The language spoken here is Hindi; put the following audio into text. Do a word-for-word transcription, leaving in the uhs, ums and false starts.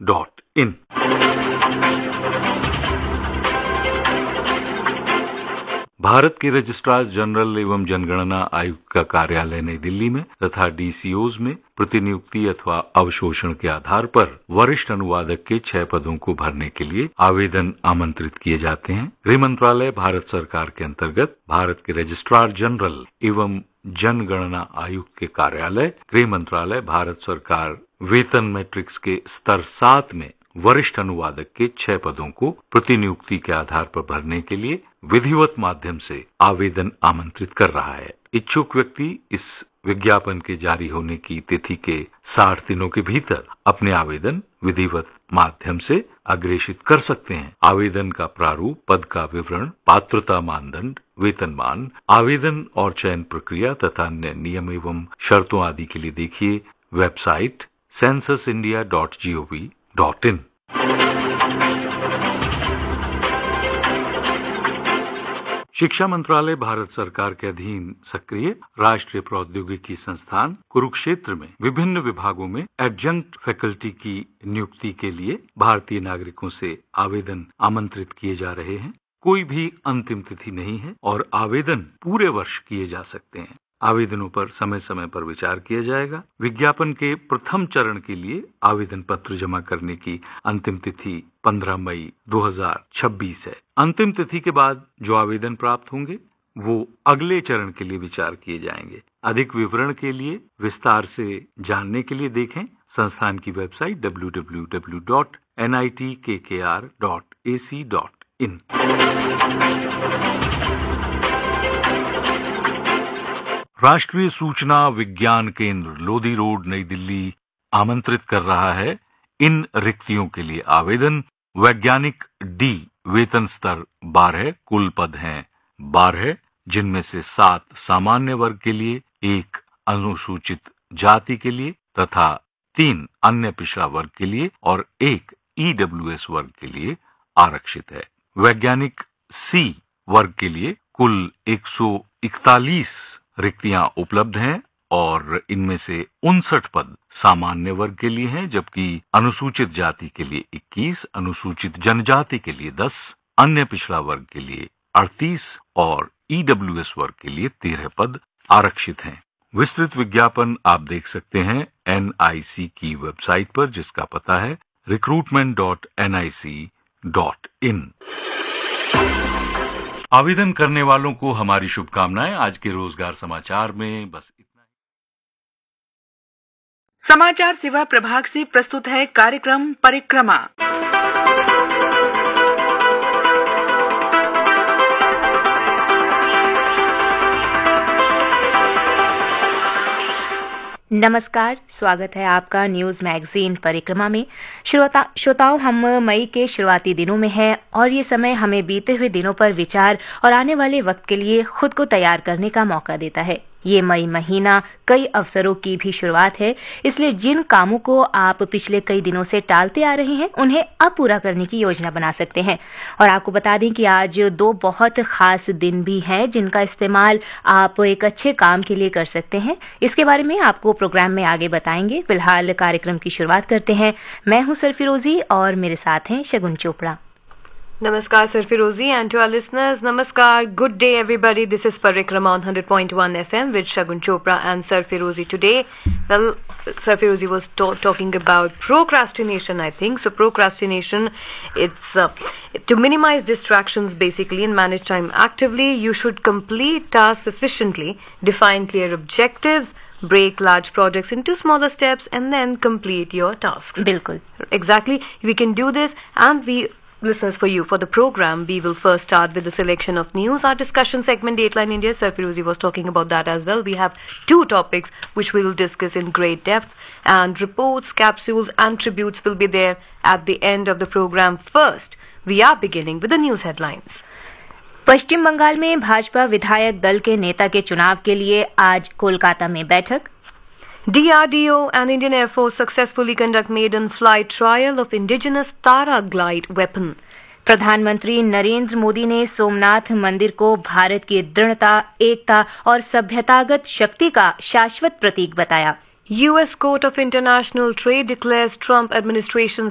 Dot in. भारत के रजिस्ट्रार जनरल एवं जनगणना आयुक्त का कार्यालय नई दिल्ली में तथा डीसीओज में प्रतिनियुक्ति अथवा अवशोषण के आधार पर वरिष्ठ अनुवादक के छह पदों को भरने के लिए आवेदन आमंत्रित किए जाते हैं। गृह मंत्रालय भारत सरकार के अंतर्गत भारत के रजिस्ट्रार जनरल एवं जनगणना आयुक्त के कार्यालय गृह मंत्रालय भारत सरकार वेतन मैट्रिक्स के स्तर सात में वरिष्ठ अनुवादक के छह पदों को प्रतिनियुक्ति के आधार पर भरने के लिए विधिवत माध्यम से आवेदन आमंत्रित कर रहा है। इच्छुक व्यक्ति इस विज्ञापन के जारी होने की तिथि के साठ दिनों के भीतर अपने आवेदन विधिवत माध्यम से अग्रेषित कर सकते हैं। आवेदन का प्रारूप, पद का विवरण, पात्रता मानदंड, वेतनमान, आवेदन और चयन प्रक्रिया तथा अन्य नियम एवं शर्तों आदि के लिए देखिए website census India dot G O V dot in. शिक्षा मंत्रालय भारत सरकार के अधीन सक्रिय राष्ट्रीय प्रौद्योगिकी संस्थान कुरुक्षेत्र में विभिन्न विभागों में एडजंक्ट फैकल्टी की नियुक्ति के लिए भारतीय नागरिकों से आवेदन आमंत्रित किए जा रहे हैं। कोई भी अंतिम तिथि नहीं है और आवेदन पूरे वर्ष किए जा सकते हैं। आवेदनों पर समय समय पर विचार किया जाएगा। विज्ञापन के प्रथम चरण के लिए आवेदन पत्र जमा करने की अंतिम तिथि पंद्रह मई दो हज़ार छब्बीस है। अंतिम तिथि के बाद जो आवेदन प्राप्त होंगे वो अगले चरण के लिए विचार किए जाएंगे। अधिक विवरण के लिए विस्तार से जानने के लिए देखें संस्थान की website W W W dot N I T के के R dot A C dot in. राष्ट्रीय सूचना विज्ञान केंद्र लोधी रोड नई दिल्ली आमंत्रित कर रहा है इन रिक्तियों के लिए आवेदन। वैज्ञानिक डी वेतन स्तर बारह, कुल पद हैं बारह, जिनमें से सात सामान्य वर्ग के लिए, एक अनुसूचित जाति के लिए तथा तीन अन्य पिछड़ा वर्ग के लिए और एक ई डब्ल्यू एस वर्ग के लिए आरक्षित है। वैज्ञानिक सी वर्ग के लिए कुल एक सौ इकतालीस रिक्तियां उपलब्ध हैं और इनमें से उनसठ पद सामान्य वर्ग के लिए हैं, जबकि अनुसूचित जाति के लिए इक्कीस, अनुसूचित जनजाति के लिए दस, अन्य पिछड़ा वर्ग के लिए अड़तीस और ई डब्ल्यू एस वर्ग के लिए तेरह पद आरक्षित हैं। विस्तृत विज्ञापन आप देख सकते हैं एन आई सी की वेबसाइट पर, जिसका पता है recruitment dot N I C dot in. आवेदन करने वालों को हमारी शुभकामनाएं। आज के रोजगार समाचार में बस इतना ही। समाचार सेवा प्रभाग से प्रस्तुत है कार्यक्रम परिक्रमा। नमस्कार, स्वागत है आपका न्यूज मैगजीन परिक्रमा में। श्रोता श्रोताओं हम मई के शुरुआती दिनों में हैं और ये समय हमें बीते हुए दिनों पर विचार और आने वाले वक्त के लिए खुद को तैयार करने का मौका देता है। ये मई महीना कई अवसरों की भी शुरुआत है, इसलिए जिन कामों को आप पिछले कई दिनों से टालते आ रहे हैं उन्हें अब पूरा करने की योजना बना सकते हैं। और आपको बता दें कि आज दो बहुत खास दिन भी हैं जिनका इस्तेमाल आप एक अच्छे काम के लिए कर सकते हैं। इसके बारे में आपको प्रोग्राम में आगे बताएंगे। फिलहाल कार्यक्रम की शुरुआत करते हैं। मैं हूं सरफिरोजी और मेरे साथ हैं शगुन Chopra. Namaskar, Sir Firozi, and to our listeners, Namaskar, good day everybody. This is Parikrama on one hundred point one F M with Shagun Chopra and Sir Firozi today. Well, Sir Firozi was to- talking about procrastination, I think. So procrastination, it's uh, to minimize distractions basically and manage time actively. You should complete tasks efficiently, define clear objectives, break large projects into smaller steps and then complete your tasks. बिल्कुल, Exactly. We can do this, and we listeners, for you, for the program, we will first start with the selection of news. Our discussion segment, Dateline India, Sir Firozi was talking about that as well. We have two topics which we will discuss in great depth, and reports, capsules and tributes will be there at the end of the program. First, we are beginning with the news headlines. पश्चिम बंगाल में भाजपा विधायक दल के नेता के चुनाव के लिए आज कोलकाता में बैठक। D R D O and Indian Air Force successfully conduct maiden flight trial of indigenous Tara glide weapon. प्रधानमंत्री नरेंद्र मोदी ने सोमनाथ मंदिर को भारत की दृढ़ता, एकता और सभ्यतागत शक्ति का शाश्वत प्रतीक बताया। U S Court of International Trade declares Trump administration's